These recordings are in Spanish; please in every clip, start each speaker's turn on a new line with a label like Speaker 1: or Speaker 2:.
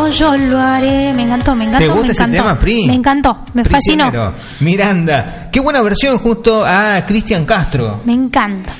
Speaker 1: yo lo haré. Me encantó.
Speaker 2: ¿Te gusta ese tema, Pri?
Speaker 1: Me encantó, me fascinó.
Speaker 2: Miranda, qué buena versión junto a Cristian Castro.
Speaker 1: Me encanta.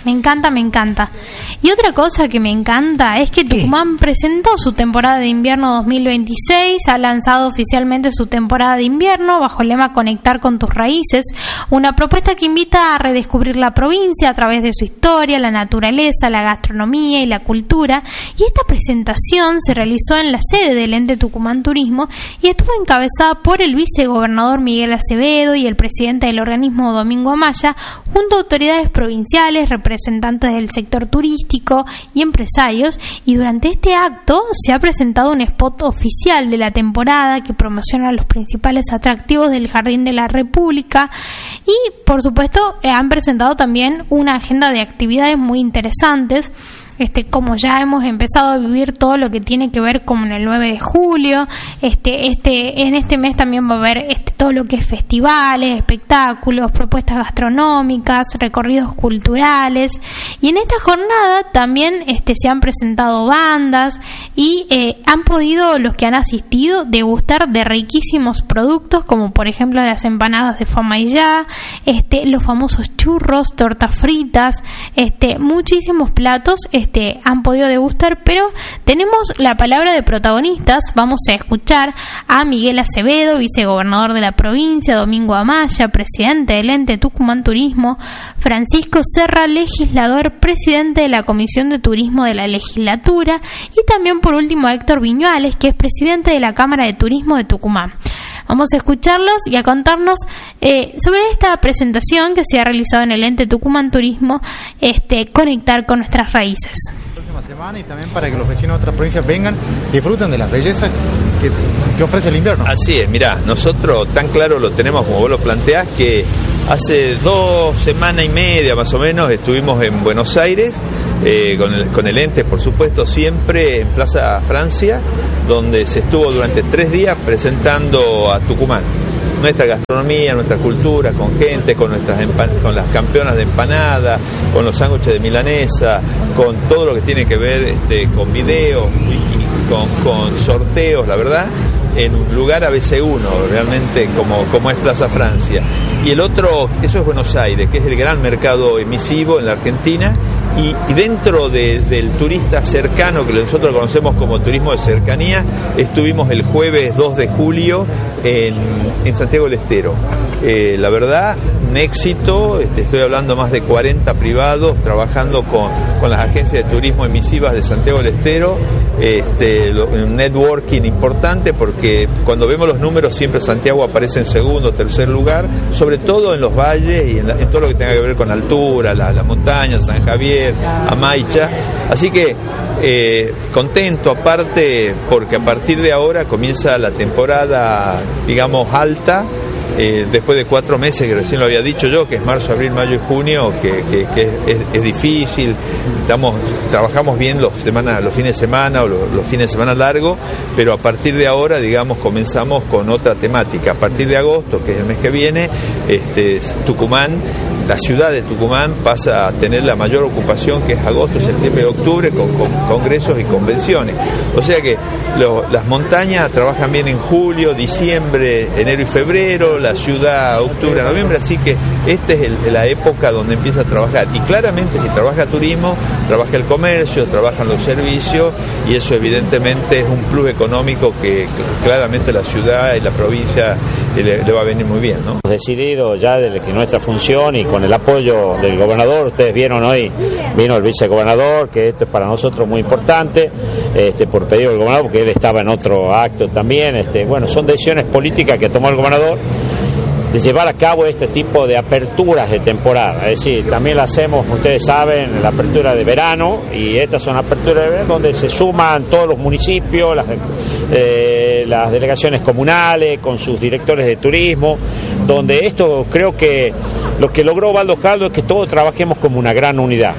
Speaker 1: Y otra cosa que me encanta es que Tucumán presentó su temporada de invierno 2026, ha lanzado oficialmente su temporada de invierno bajo el lema Conectar con tus raíces, una propuesta que invita a redescubrir la provincia a través de su historia, la naturaleza, la gastronomía y la cultura. Y esta presentación se realizó en la sede del ente Tucumán Turismo y estuvo encabezada por el vicegobernador Miguel Acevedo y el presidente del organismo Domingo Amaya, junto a autoridades provinciales, representantes del sector turístico y empresarios. Y durante este acto se ha presentado un spot oficial de la temporada que promociona los principales atractivos del Jardín de la República y, por supuesto, han presentado también una agenda de actividades muy interesantes. Como ya hemos empezado a vivir todo lo que tiene que ver con el 9 de julio, en este mes también va a haber todo lo que es festivales, espectáculos, propuestas gastronómicas, recorridos culturales, y en esta jornada también se han presentado bandas y han podido los que han asistido degustar de riquísimos productos, como por ejemplo las empanadas de Famaillá, los famosos churros, tortas fritas, muchísimos platos han podido degustar, pero tenemos la palabra de protagonistas. Vamos a escuchar a Miguel Acevedo, vicegobernador de la provincia, Domingo Amaya, presidente del ente Tucumán Turismo, Francisco Serra, legislador, presidente de la Comisión de Turismo de la Legislatura, y también por último a Héctor Viñuales, que es presidente de la Cámara de Turismo de Tucumán. Vamos a escucharlos y a contarnos sobre esta presentación que se ha realizado en el ente Tucumán Turismo, Conectar con nuestras raíces.
Speaker 3: Próxima semana, y también para que los vecinos de otras provincias vengan y disfruten de las bellezas que ofrece el invierno.
Speaker 4: Así es, mirá, nosotros tan claro lo tenemos como vos lo planteás, que hace 2 semanas y media más o menos estuvimos en Buenos Aires con el ente, por supuesto, siempre en Plaza Francia, donde se estuvo durante 3 días presentando a Tucumán, nuestra gastronomía, nuestra cultura, con gente, con con las campeonas de empanada, con los sándwiches de milanesa, con todo lo que tiene que ver con videos y con sorteos, la verdad, en un lugar ABC1, realmente como es Plaza Francia. Y el otro, eso es Buenos Aires, que es el gran mercado emisivo en la Argentina. Y dentro del turista cercano, que nosotros conocemos como turismo de cercanía, estuvimos el jueves 2 de julio en Santiago del Estero. La verdad, un éxito, estoy hablando más de 40 privados trabajando con las agencias de turismo emisivas de Santiago del Estero, un networking importante, porque cuando vemos los números siempre Santiago aparece en segundo o tercer lugar, sobre todo en los valles y en todo lo que tenga que ver con altura, la montaña, San Javier, Amaicha. Así que contento, aparte, porque a partir de ahora comienza la temporada, digamos, alta, después de 4 meses, que recién lo había dicho yo, que es marzo, abril, mayo y junio, que es difícil. Trabajamos bien los fines de semana o los fines de semana largos, pero a partir de ahora, digamos, comenzamos con otra temática. A partir de agosto, que es el mes que viene, Tucumán, la ciudad de Tucumán pasa a tener la mayor ocupación, que es agosto, septiembre y octubre, con congresos y convenciones. O sea que las montañas trabajan bien en julio, diciembre, enero y febrero, la ciudad octubre, noviembre, así que esta es la época donde empieza a trabajar. Y claramente, si trabaja turismo, trabaja el comercio, trabajan los servicios, y eso evidentemente es un plus económico que claramente la ciudad y la provincia le va a venir muy bien, ¿no?
Speaker 5: Hemos decidido ya desde que nuestra función, y con el apoyo del gobernador, ustedes vieron hoy, vino el vicegobernador, que esto es para nosotros muy importante, por pedido del gobernador, porque él estaba en otro acto también. Bueno, son decisiones políticas que tomó el gobernador de llevar a cabo este tipo de aperturas de temporada. Es decir, también la hacemos, ustedes saben, la apertura de verano, y estas son aperturas de verano donde se suman todos los municipios, las delegaciones comunales con sus directores de turismo, donde esto creo que Lo que logró Osvaldo Jaldo es que todos trabajemos como una gran unidad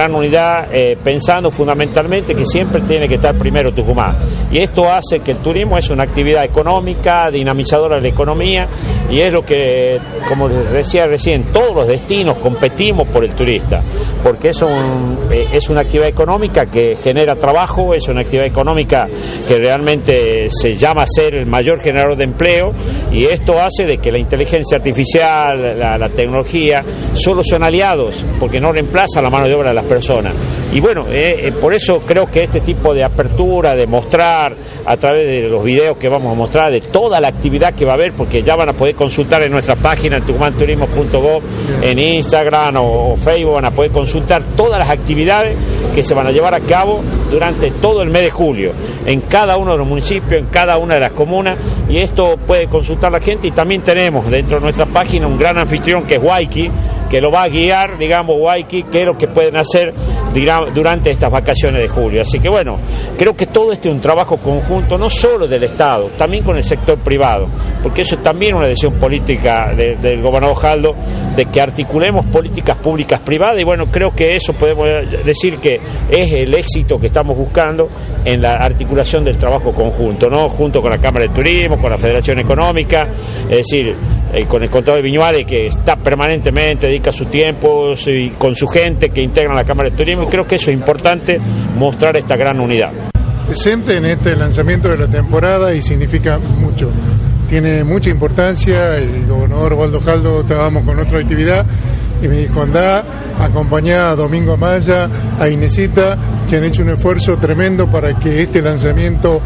Speaker 5: pensando fundamentalmente que siempre tiene que estar primero Tucumán. Y esto hace que el turismo es una actividad económica, dinamizadora de la economía, y es lo que, como les decía recién, todos los destinos competimos por el turista, porque es una actividad económica que genera trabajo, es una actividad económica que realmente se llama ser el mayor generador de empleo, y esto hace de que la inteligencia artificial, la tecnología, solo son aliados, porque no reemplaza la mano de obra de las personas. Y bueno, por eso creo que este tipo de apertura, de mostrar a través de los videos que vamos a mostrar, de toda la actividad que va a haber, porque ya van a poder consultar en nuestra página, en tucumanturismo.gov, en Instagram o Facebook, van a poder consultar todas las actividades que se van a llevar a cabo durante todo el mes de julio, en cada uno de los municipios, en cada una de las comunas, y esto puede consultar la gente. Y también tenemos dentro de nuestra página un gran anfitrión que es Waiki, que lo va a guiar, digamos, Waiki, qué es lo que pueden hacer durante estas vacaciones de julio. Así que bueno, creo que todo este es un trabajo conjunto, no solo del Estado, también con el sector privado, porque eso es también una decisión política del gobernador Jaldo, de que articulemos políticas públicas privadas, y bueno, creo que eso podemos decir que es el éxito que estamos buscando en la articulación del trabajo conjunto, ¿no? Junto con la Cámara de Turismo, con la Federación Económica, es decir, con el contador de Viñuales, que está permanentemente, dedica su tiempo, y con su gente que integra la Cámara de Turismo, y creo que eso es importante, mostrar esta gran unidad.
Speaker 6: Presente en este lanzamiento de la temporada y significa mucho. Tiene mucha importancia. El gobernador Osvaldo Jaldo, estábamos con otra actividad y me dijo: andá, acompañá a Domingo Amaya, a Inesita, que han hecho un esfuerzo tremendo para que este lanzamiento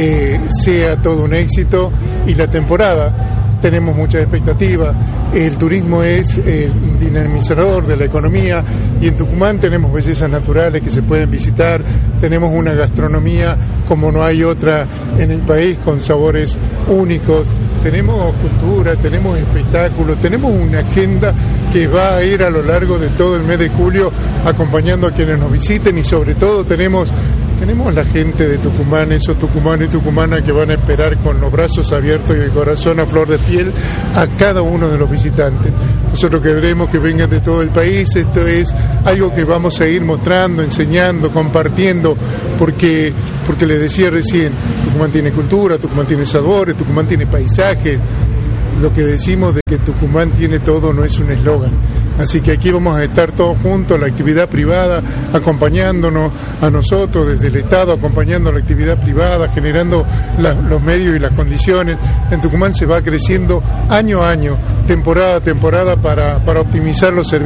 Speaker 6: sea todo un éxito. Y la temporada, tenemos muchas expectativas. El turismo es un dinamizador de la economía, y en Tucumán tenemos bellezas naturales que se pueden visitar, tenemos una gastronomía como no hay otra en el país, con sabores únicos, tenemos cultura, tenemos espectáculos, tenemos una agenda que va a ir a lo largo de todo el mes de julio acompañando a quienes nos visiten, y sobre todo tenemos la gente de Tucumán, esos tucumanos y tucumanas que van a esperar con los brazos abiertos y el corazón a flor de piel a cada uno de los visitantes. Nosotros queremos que vengan de todo el país. Esto es algo que vamos a ir mostrando, enseñando, compartiendo, porque les decía recién, Tucumán tiene cultura, Tucumán tiene sabores, Tucumán tiene paisajes. Lo que decimos de que Tucumán tiene todo no es un eslogan. Así que aquí vamos a estar todos juntos, la actividad privada acompañándonos a nosotros, desde el Estado acompañando a la actividad privada, generando los medios y las condiciones. En Tucumán se va creciendo año a año, temporada a temporada, para optimizar los servicios.